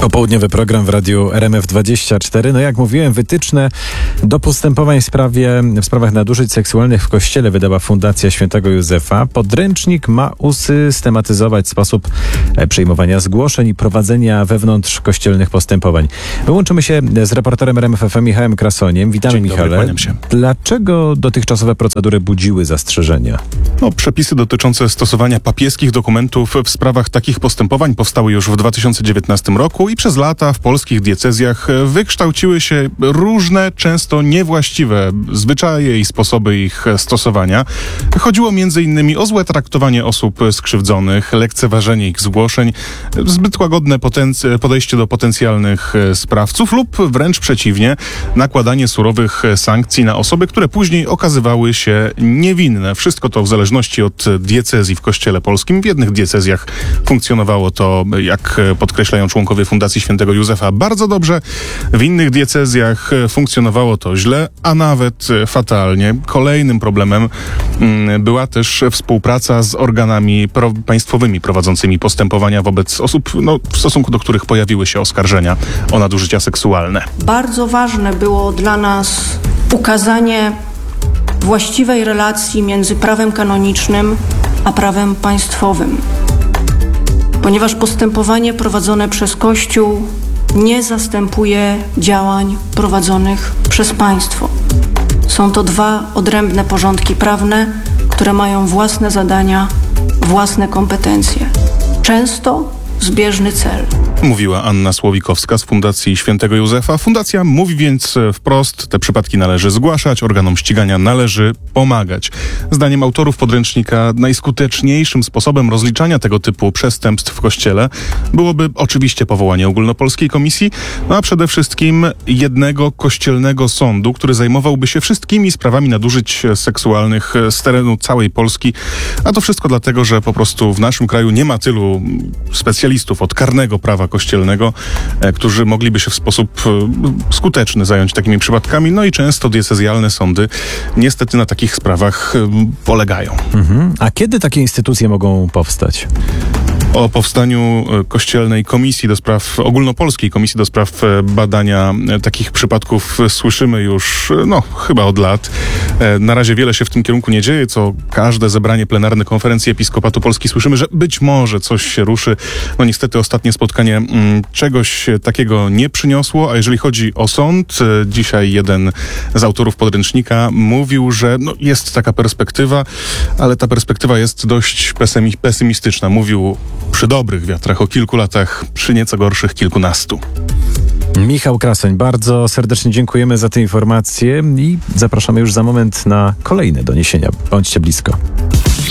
Popołudniowy program w radiu RMF24. No jak mówiłem, wytyczne do postępowań w sprawach nadużyć seksualnych w Kościele wydała Fundacja Świętego Józefa. Podręcznik ma usystematyzować sposób przyjmowania zgłoszeń i prowadzenia wewnątrz kościelnych postępowań. Wyłączymy się z reporterem RMF FM Michałem Krasoniem. Witamy, Michale. Kłaniam się. Dlaczego dotychczasowe procedury budziły zastrzeżenia? Przepisy dotyczące stosowania papieskich dokumentów w sprawach takich postępowań powstały już w 2019 roku i przez lata w polskich diecezjach wykształciły się różne, często niewłaściwe zwyczaje i sposoby ich stosowania. Chodziło m.in. o złe traktowanie osób skrzywdzonych, lekceważenie ich zgłoszeń, zbyt łagodne podejście do potencjalnych sprawców lub wręcz przeciwnie, nakładanie surowych sankcji na osoby, które później okazywały się niewinne. Wszystko to w zależności od diecezji w Kościele Polskim. W jednych diecezjach funkcjonowało to, jak podkreślają członkowie Fundacji Świętego Józefa, bardzo dobrze. W innych diecezjach funkcjonowało to źle, a nawet fatalnie. Kolejnym problemem była też współpraca z organami państwowymi prowadzącymi postępowania wobec osób, w stosunku do których pojawiły się oskarżenia o nadużycia seksualne. Bardzo ważne było dla nas ukazanie właściwej relacji między prawem kanonicznym a prawem państwowym, ponieważ postępowanie prowadzone przez Kościół nie zastępuje działań prowadzonych przez państwo. Są to dwa odrębne porządki prawne, które mają własne zadania, własne kompetencje. Często zbieżny cel. Mówiła Anna Słowikowska z Fundacji Świętego Józefa. Fundacja mówi więc wprost, te przypadki należy zgłaszać, organom ścigania należy pomagać. Zdaniem autorów podręcznika najskuteczniejszym sposobem rozliczania tego typu przestępstw w Kościele byłoby oczywiście powołanie ogólnopolskiej komisji, a przede wszystkim jednego kościelnego sądu, który zajmowałby się wszystkimi sprawami nadużyć seksualnych z terenu całej Polski. A to wszystko dlatego, że po prostu w naszym kraju nie ma tylu specjalistów od karnego prawa kościelnego, którzy mogliby się w sposób skuteczny zająć takimi przypadkami. No i często diecezjalne sądy niestety na takich sprawach polegają. A kiedy takie instytucje mogą powstać? O powstaniu kościelnej komisji ogólnopolskiej komisji do spraw badania takich przypadków słyszymy już chyba od lat. Na razie wiele się w tym kierunku nie dzieje, co każde zebranie plenarne Konferencji Episkopatu Polski słyszymy, że być może coś się ruszy. Niestety ostatnie spotkanie czegoś takiego nie przyniosło, a jeżeli chodzi o sąd, dzisiaj jeden z autorów podręcznika mówił, że jest taka perspektywa, ale ta perspektywa jest dość pesymistyczna. Mówił przy dobrych wiatrach o kilku latach, przy nieco gorszych kilkunastu. Michał Krasoń, bardzo serdecznie dziękujemy za te informacje i zapraszamy już za moment na kolejne doniesienia. Bądźcie blisko.